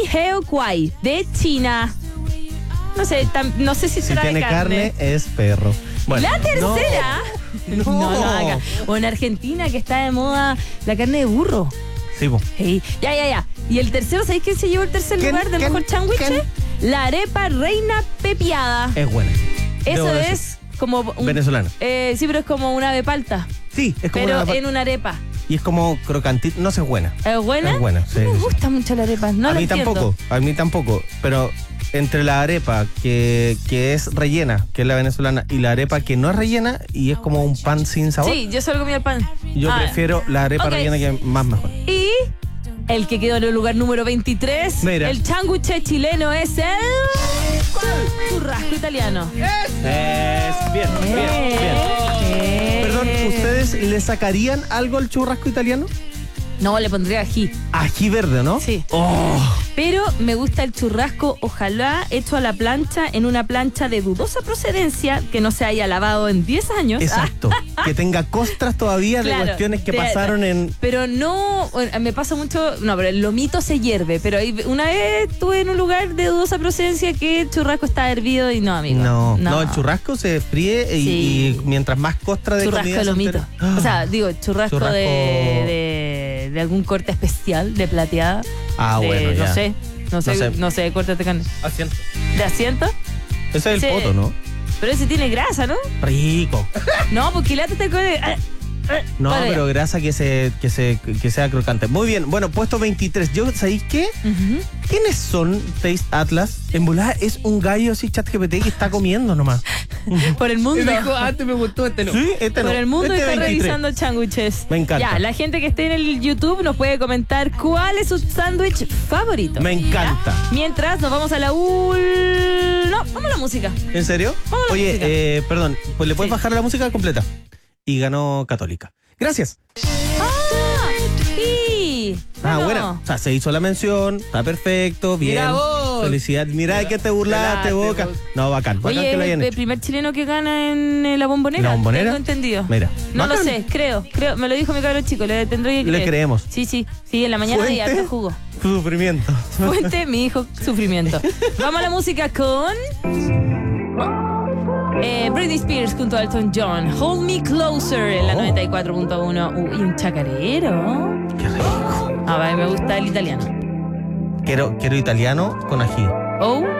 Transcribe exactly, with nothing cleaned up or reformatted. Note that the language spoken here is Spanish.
Heo Kwai, de China. No sé, tam, no sé si, Si será tiene de carne. carne, es perro. Bueno, La tercera. No. no, no haga. O en Argentina, que está de moda la carne de burro. Sí, po. Hey, ya, ya, ya. Y el tercero, ¿sabéis quién se llevó el tercer ¿Quién? lugar del ¿Quién? mejor sándwich? ¿Quién? La arepa reina pepiada. Es buena. Eso Debo decir. es como un, Venezolana. Eh, sí, pero es como una de palta. Sí, es como Pero una... en una arepa. Y es como crocantita. No sé, es buena. ¿Es buena? Es buena, sí, No me sí, sí. gusta mucho la arepa. No a la mí entiendo. tampoco, a mí tampoco. Pero entre la arepa que, que es rellena, que es la venezolana, y la arepa que no es rellena y es como un pan sin sabor, Sí, yo solo comí el pan. yo Ah, prefiero la arepa ok. rellena, que es más mejor. Y el que quedó en el lugar número veintitrés, Mira. el changuche chileno, es el churrasco italiano. Es bien, bien, bien. Eh. Perdón, ¿ustedes le sacarían algo al churrasco italiano? No, le pondría ají. Ají verde, ¿no? Sí. Oh, Pero me gusta el churrasco, ojalá hecho a la plancha, en una plancha de dudosa procedencia, que no se haya lavado en diez años. exacto. Que tenga costras todavía de Claro, cuestiones que de- pasaron en... Pero no, bueno, me pasa mucho, no, pero el lomito se hierve, pero hay- una vez estuve en un lugar de dudosa procedencia que el churrasco está hervido y no, amigo. No, no, el churrasco se fríe y, Sí. y mientras más costra de Churrasco comida de se lomito. entera- O sea, digo, churrasco, Churrasco- De, de, de algún corte especial, de plateada. Ah, de, bueno, ya. No sé, no sé, No sé. no sé, de corte de carne. Asiento. ¿De asiento? Ese es el Sí. poto, ¿no? Pero ese tiene grasa, ¿no? Rico. No, porque la te con el- No, Bueno, ya. pero grasa que se, que se que sea crocante. Muy bien, bueno, puesto veintitrés. Yo, ¿sabéis qué? Ujú. ¿Quiénes son Taste Atlas? En volada es un gallo así, ChatGPT, que está comiendo nomás. Por el mundo. antes me gustó, este no. Sí, este no. Por el mundo Este está veintitrés. revisando changuches. Me encanta. Ya, la gente que esté en el YouTube nos puede comentar cuál es su sándwich favorito. Me encanta. ¿Ya? Mientras nos vamos a la ul... No, vamos a la música. ¿En serio? Vamos a la Oye, música. eh, perdón, pues le puedes Sí. bajar la música completa. Y ganó Católica. Gracias. ¡Ah! Sí. Ah, Bueno. bueno. O sea, se hizo la mención, está perfecto, bien. Mira vos. Felicidad. Mira que te burlaste, Relaste, Boca. vos. No, bacán. Bacán Oye, que lo es hayan el, el hecho. primer chileno que gana en eh, la bombonera. ¿La Bombonera? Tengo entendido. Mira. No lo Bacán. sé, creo, creo. Me lo dijo mi cabrón chico, le tendré que Le creer. creemos. Sí, sí. Sí, en la mañana de Fuente. harto jugo. Sufrimiento. Fuente, mi hijo, sufrimiento. Vamos a la música con... Eh, Britney Spears junto a Elton John. Hold Me Closer en la Oh. noventa y cuatro punto uno. Uy, un chacarero. Qué rico. A ver, me gusta el italiano. Quiero, quiero italiano con ají. Oh.